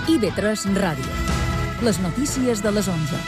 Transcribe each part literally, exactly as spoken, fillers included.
I V tres Ràdio. Les notícies de les onze.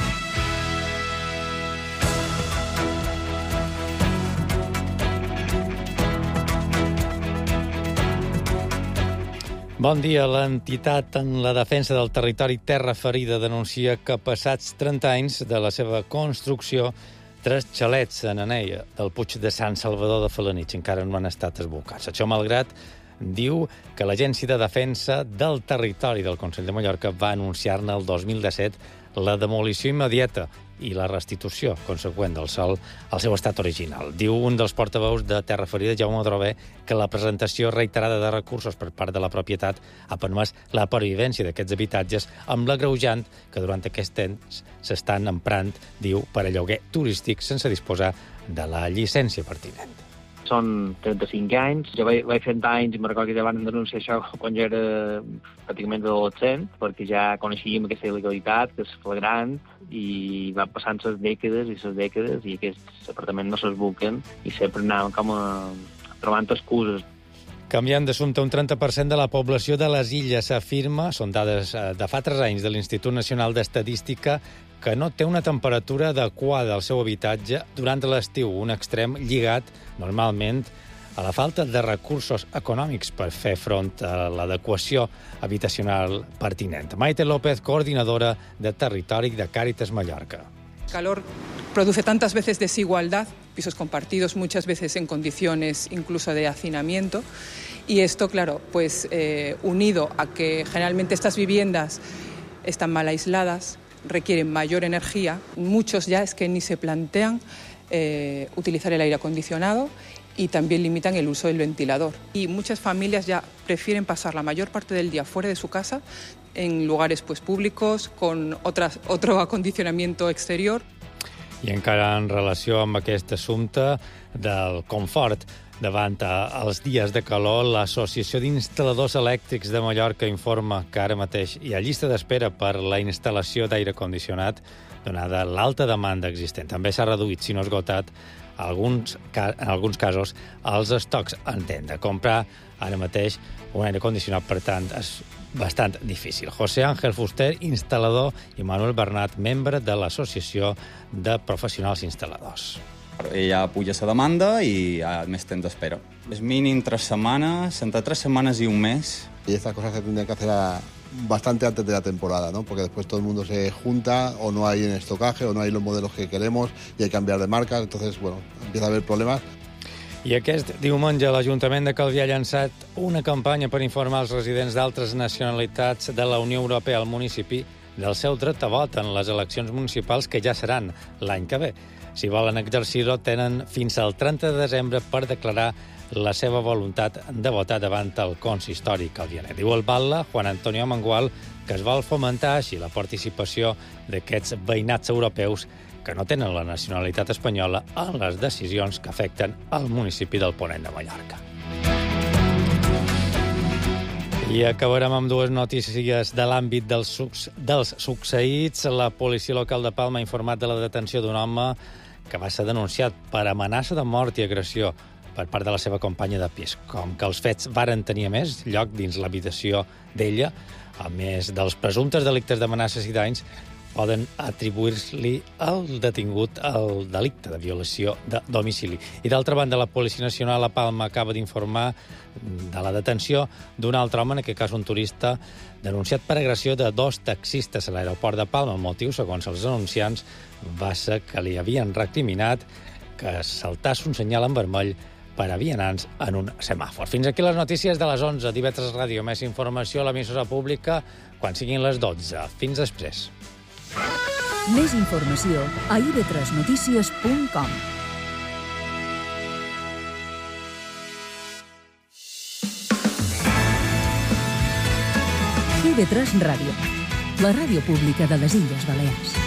Bon dia. L'entitat en la defensa del territori Terra Ferida denuncia que passats trenta anys de la seva construcció, tres xalets en Aneia del Puig de Sant Salvador de Felanitx encara no han estat esbolcats. Això malgrat, diu que l'Agència de Defensa del Territori del Consell de Mallorca va anunciar-ne el dos mil disset la demolició immediata i la restitució conseqüent del sòl al seu estat original. Diu un dels portaveus de Terra Ferida, Jaume Drover, que la presentació reiterada de recursos per part de la propietat ha permès la pervivència d'aquests habitatges amb l'agreujant que durant aquest temps s'estan emprant, diu, per a lloguer turístic sense disposar de la llicència pertinent. Són trenta-cinc anys. Jo vaig, vaig fer anys i me'n recordo que ja van denunciar això quan jo era pràcticament adolescent, perquè ja coneixíem aquesta il·legalitat, que és flagrant, i van passant les dècades i les dècades i aquests apartaments no s'esbolquen i sempre anàvem com a trobant excuses. Canviant d'assumpte, un trenta per cent de la població de les illes afirma, són dades de fa tres anys de l'Institut Nacional d'Estadística, que no té una temperatura adequada al seu habitatge durant l'estiu, un extrem lligat, normalment, a la falta de recursos econòmics per fer front a l'adequació habitacional pertinent. Maite López, coordinadora de Territori de Càritas Mallorca. El calor produce tantas veces desigualdad, pisos compartidos muchas veces en condiciones incluso de hacinamiento, y esto, claro, pues eh, unido a que generalmente estas viviendas están mal aisladas, requieren mayor energía, muchos ya es que ni se plantean eh, utilizar el aire acondicionado y también limitan el uso del ventilador. Y muchas familias ya prefieren pasar la mayor parte del día fuera de su casa, en lugares pues públicos, con otras, otro acondicionamiento exterior. I encara en relació amb aquest assumpte del confort davant els dies de calor, l'Associació d'Instal·ladors Elèctrics de Mallorca informa que ara mateix hi ha llista d'espera per la instal·lació d'aire condicionat, donada l'alta demanda existent. També s'ha reduït, si no esgotat, alguns, en alguns casos, els estocs en tenda. Comprar ara mateix un aire condicionat, per tant, és bastant difícil. José Ángel Fuster, instal·lador, i Manuel Bernat, membre de l'Associació de Professionals Instal·ladors. Ja puja la demanda i hi ha més temps d'espera. És mínim tres setmanes, entre tres setmanes i un mes. Y estas cosas se tendrían que hacer a, bastante antes de la temporada, ¿no? Porque después todo el mundo se junta, o no hay en estocaje, o no hay los modelos que queremos, y hay que cambiar de marca. Entonces, bueno, empieza a haber problemas. I aquest diumenge l'Ajuntament de Calvià ha llançat una campanya per informar els residents d'altres nacionalitats de la Unió Europea al municipi del seu dret a vot en les eleccions municipals que ja seran l'any que ve. Si volen exercir-ho, tenen fins al trenta de desembre per declarar la seva voluntat de votar davant el consistori calvianer. Diu el batlle, Juan Antonio Mangual, que es vol fomentar així la participació d'aquests veïnats europeus que no tenen la nacionalitat espanyola en les decisions que afecten el municipi del Ponent de Mallorca. I acabarem amb dues notícies de l'àmbit dels, suc dels succeïts. La policia local de Palma ha informat de la detenció d'un home que va ser denunciat per amenaça de mort i agressió per part de la seva companya de pis. Com que els fets varen tenir a més lloc dins l'habitació d'ella, a més dels presumptes delictes d'amenaces i danys, poden atribuir-li al detingut el delicte de violació de domicili. I d'altra banda, la Policia Nacional a Palma acaba d'informar de la detenció d'un altre home, en aquest cas un turista, denunciat per agressió de dos taxistes a l'aeroport de Palma. El motiu, segons els denunciants, va ser que li havien recriminat que saltàs un senyal en vermell per a vianants en un semàfor. Fins aquí les notícies de les onze d'I V tres Ràdio. Més informació a l'emissora pública quan siguin les dotze. Fins després. Més informació a i ve tres notícies punt com. I ve tres Ràdio, la ràdio pública de les Illes Balears.